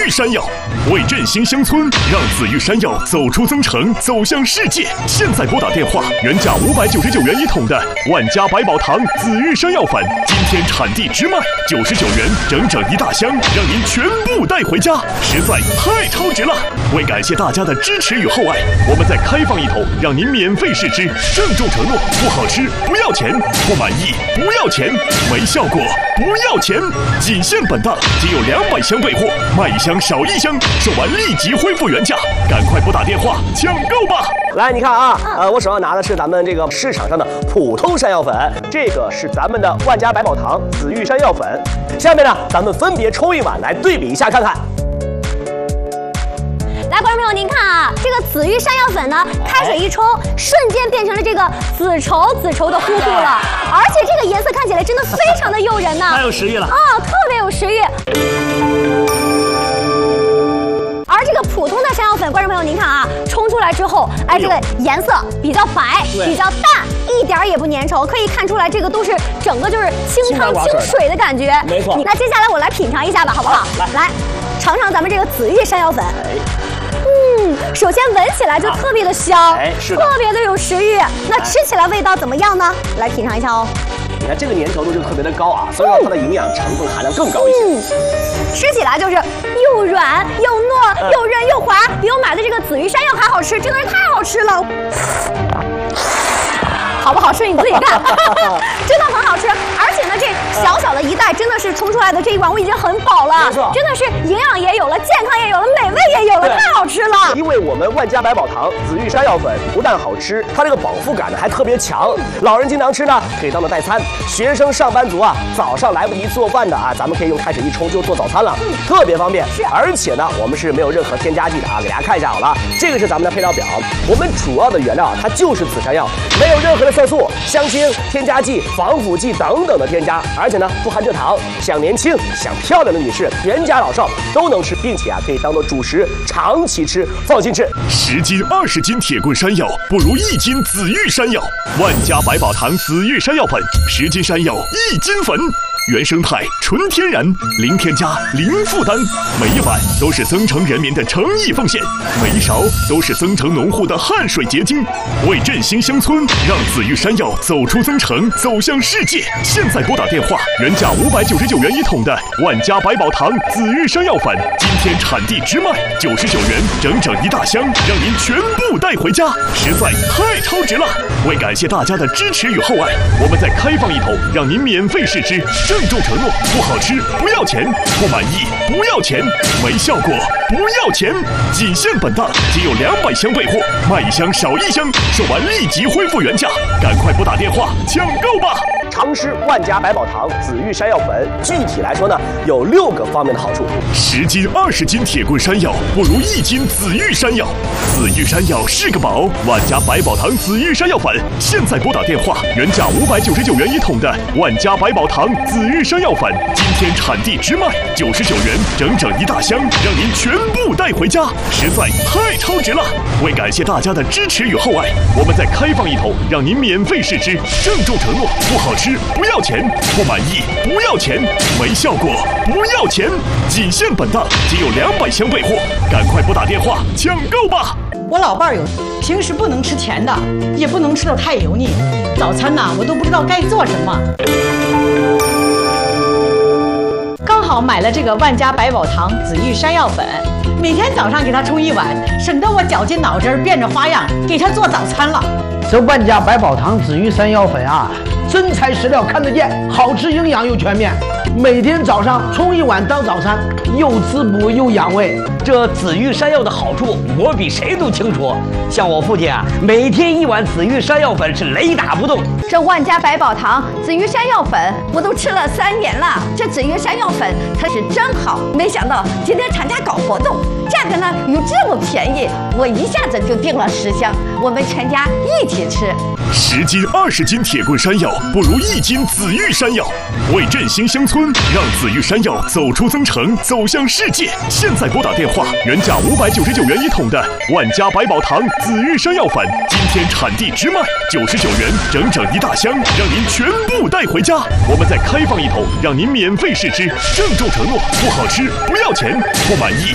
玉山药，为振兴乡村，让紫玉山药走出增城，走向世界。现在拨打电话，原价599元一桶的万家百宝堂紫玉山药粉，今天产地直卖99元，整整一大箱，让您全部带回家，实在太超值了！为感谢大家的支持与厚爱，我们再开放一桶，让您免费试吃。郑重承诺，不好吃不要钱，不满意不要钱，没效果不要钱，仅限本档，仅有200箱备货，卖一箱少一箱，售完立即恢复原价，赶快拨打电话抢购吧！ 来，你看啊，我手上拿的是咱们这个市场上的普通山药粉，这个是咱们的万家百宝堂紫玉山药粉。下面呢，咱们分别冲一碗来对比一下看看。 来，观众朋友，您看啊，这个紫玉山药粉呢，开水一冲，瞬间变成了这个紫稠的糊糊了，而且这个颜色看起来真的非常的诱人呢， 太有食欲了啊，特别有食欲。而这个普通的山药粉，观众朋友您看啊，冲出来之后，哎，这个颜色比较白，比较淡，一点也不粘稠，可以看出来这个都是整个就是清汤清水的感觉。 没错。 那接下来我来品尝一下吧，好不好？来，尝尝咱们这个紫玉山药粉。首先闻起来就特别的香，特别的有食欲。那吃起来味道怎么样呢？来品尝一下哦。 你看这个粘稠度就特别的高啊，所以说它的营养成分含量更高一些。 吃起来就是又软又糯又韧又滑，比我买的这个紫玉山药还好吃，真的是太好吃了。好不好吃你自己看，真的很好吃。而且呢，这小小的一袋真的是冲出来的这一碗我已经很饱了，真的是营养也有了，健康也有了，美味也有了，太好吃了。 因为我们万家百宝堂紫玉山药粉不但好吃，它这个饱腹感呢还特别强，老人经常吃呢，可以当做代餐。学生上班族啊，早上来不及做饭的啊，咱们可以用开水一冲就做早餐了，特别方便。而且呢，我们是没有任何添加剂的啊，给大家看一下好了，这个是咱们的配料表，我们主要的原料啊，它就是紫山药，没有任何的色素、香精、添加剂、防腐剂等等的添加，而且呢不含蔗糖，想年轻、想漂亮的女士，全家老少都能吃，并且啊可以当做主食，长期吃，放心吃。 10斤、20斤铁棍山药不如1斤紫玉山药。万家百宝堂紫玉山药粉，10斤山药1斤粉。原生态、纯天然，零添加、零负担，每一碗都是增城人民的诚意奉献，每一勺都是增城农户的汗水结晶。为振兴乡村，让紫玉山药走出增城，走向世界。现在拨打电话，原价599元一桶的万家百宝堂紫玉山药粉，今天产地直卖99元，整整一大箱，让您全部带回家，实在太超值了！为感谢大家的支持与厚爱，我们再开放一桶，让您免费试吃。郑重承诺，不好吃不要钱，不满意不要钱，没效果不要钱，仅限本档，仅有200箱备货，卖一箱少一箱，售完立即恢复原价，赶快拨打电话抢购吧！ 常吃万家百宝堂紫玉山药粉，具体来说呢，有6个方面的好处。 10斤、20斤铁棍山药不如1斤紫玉山药。紫玉山药是个宝，万家百宝堂紫玉山药粉，现在拨打电话，原价599元一桶的万家百宝堂紫玉山药粉，今天产地直卖99元，整整一大箱，让您全部带回家，实在太超值了！为感谢大家的支持与厚爱，我们再开放一桶，让您免费试吃。郑重承诺，不好吃不要钱，不满意不要钱，没效果不要钱，仅限本档，仅有200箱备货，赶快拨打电话抢购吧！ 我老伴儿有，平时不能吃甜的，也不能吃得太油腻，早餐呢我都不知道该做什么。刚好买了这个万家百宝堂紫玉山药粉，每天早上给他冲一碗，省得我绞尽脑汁变着花样给他做早餐了。 这万家百宝堂紫玉山药粉啊，真材实料看得见，好吃营养又全面。每天早上冲一碗当早餐，又滋补又养胃。 这紫玉山药的好处，我比谁都清楚。像我父亲啊，每天1碗紫玉山药粉是雷打不动。 这万家百宝堂紫玉山药粉，我都吃了3年了。这紫玉山药粉它是真好，没想到今天厂家搞活动，价格呢又这么便宜，我一下子就订了10箱，我们全家一起吃。 10斤、20斤铁棍山药不如1斤紫玉山药。为振兴乡村，让紫玉山药走出增城，走向世界。现在拨打电话，原价599元一桶的万家百宝堂紫玉山药粉，今天产地直卖99元，整整一大箱，让您全部带回家。我们再开放一桶，让您免费试吃。郑重承诺，不好吃不要钱，不满意